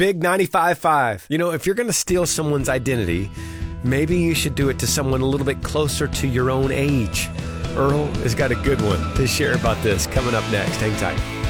Big 95.5. You know, if you're going to steal someone's identity, maybe you should do it to someone a little bit closer to your own age. Earl has got a good one to share about this coming up next. Hang tight.